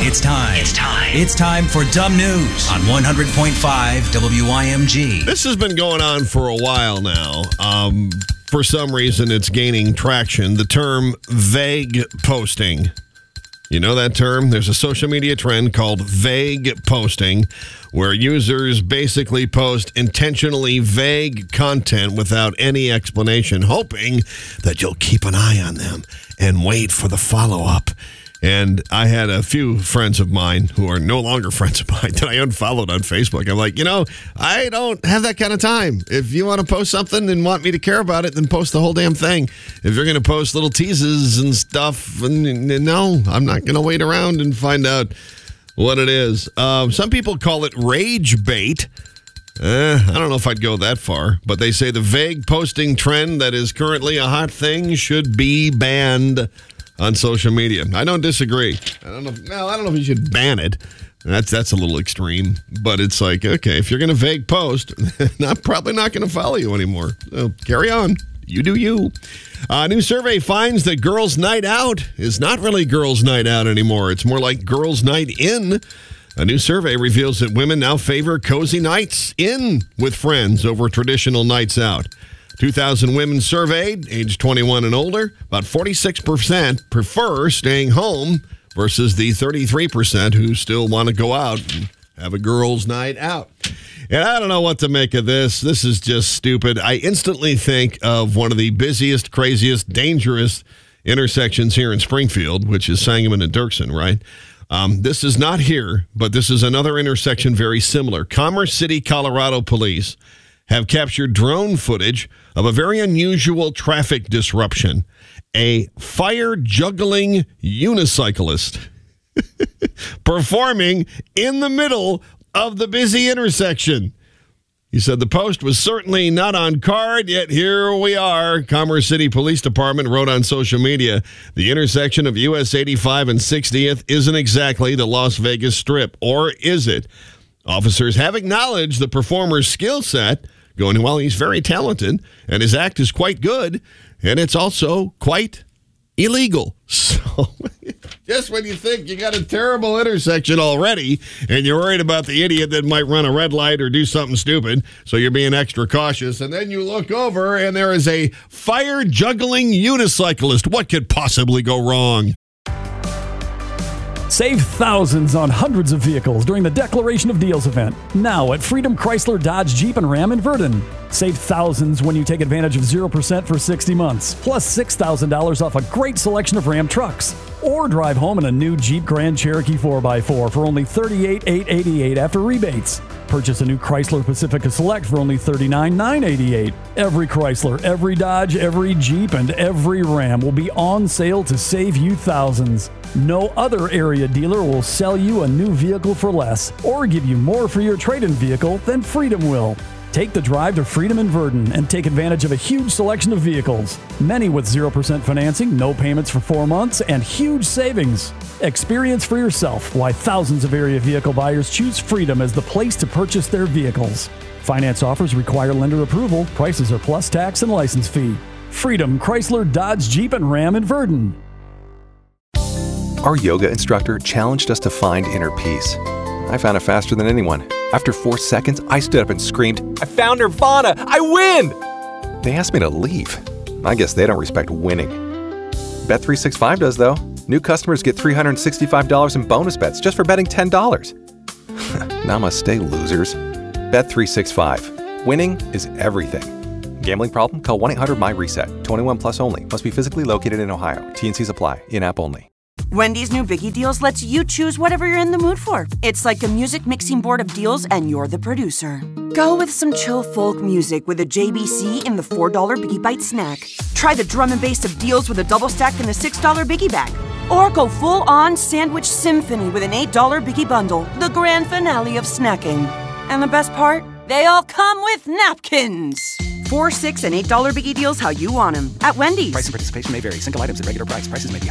It's time. It's time for Dumb News on 100.5 WIMG. This has been going on for a while now. For some reason, it's gaining traction. The term vague posting. You know that term? There's a social media trend called vague posting, where users basically post intentionally vague content without any explanation, hoping that you'll keep an eye on them and wait for the follow-up. And I had a few friends of mine who are no longer friends of mine that I unfollowed on Facebook. I'm like, I don't have that kind of time. If you want to post something and want me to care about it, then post the whole damn thing. If you're going to post little teases and stuff, no, I'm not going to wait around and find out what it is. Some people call it rage bait. I don't know if I'd go that far, but they say the vague posting trend that is currently a hot thing should be banned on social media. I don't disagree. I don't know if you should ban it. That's a little extreme, but it's like, okay, if you're going to vague post, I'm probably not going to follow you anymore. So carry on. You do you. A new survey finds that girls' night out is not really girls' night out anymore. It's more like girls' night in. A new survey reveals that women now favor cozy nights in with friends over traditional nights out. 2,000 women surveyed, age 21 and older. About 46% prefer staying home versus the 33% who still want to go out and have a girls' night out. And I don't know what to make of this. This is just stupid. I instantly think of one of the busiest, craziest, dangerous intersections here in Springfield, which is Sangamon and Dirksen, right? This is not here, but this is another intersection very similar. Commerce City, Colorado police have captured drone footage of a very unusual traffic disruption. A fire-juggling unicyclist performing in the middle of the busy intersection. He said the post was certainly not on card, yet here we are. Commerce City Police Department wrote on social media, the intersection of US 85 and 60th isn't exactly the Las Vegas Strip, or is it? Officers have acknowledged the performer's skill set, going, well, he's very talented, and his act is quite good, and it's also quite illegal. So, just when you think you got a terrible intersection already, and you're worried about the idiot that might run a red light or do something stupid, so you're being extra cautious, and then you look over, and there is a fire-juggling unicyclist. What could possibly go wrong? Save thousands on hundreds of vehicles during the Declaration of Deals event, now at Freedom Chrysler Dodge Jeep and Ram in Verdon. Save thousands when you take advantage of 0% for 60 months, plus $6,000 off a great selection of Ram trucks. Or drive home in a new Jeep Grand Cherokee 4x4 for only $38,888 after rebates. Purchase a new Chrysler Pacifica Select for only $39,988. Every Chrysler, every Dodge, every Jeep, and every Ram will be on sale to save you thousands. No other area dealer will sell you a new vehicle for less or give you more for your trade-in vehicle than Freedom will. Take the drive to Freedom in Verdon and take advantage of a huge selection of vehicles. Many with 0% financing, no payments for 4 months, and huge savings. Experience for yourself why thousands of area vehicle buyers choose Freedom as the place to purchase their vehicles. Finance offers require lender approval. Prices are plus tax and license fee. Freedom Chrysler Dodge Jeep and Ram in Verdon. Our yoga instructor challenged us to find inner peace. I found it faster than anyone. After 4 seconds, I stood up and screamed, "I found Nirvana! I win!" They asked me to leave. I guess they don't respect winning. Bet365 does, though. New customers get $365 in bonus bets just for betting $10. Namaste, losers. Bet365. Winning is everything. Gambling problem? Call 1-800-MY-RESET. 21 plus only. Must be physically located in Ohio. T&Cs apply. In-app only. Wendy's new Biggie Deals lets you choose whatever you're in the mood for. It's like a music mixing board of deals, and you're the producer. Go with some chill folk music with a JBC in the $4 Biggie Bite snack. Try the drum and bass of deals with a double stack in the $6 Biggie Bag. Or go full-on sandwich symphony with an $8 Biggie Bundle, the grand finale of snacking. And the best part? They all come with napkins. $4, $6, and $8 Biggie Deals how you want them at Wendy's. Price and participation may vary. Single items at regular price. Prices may be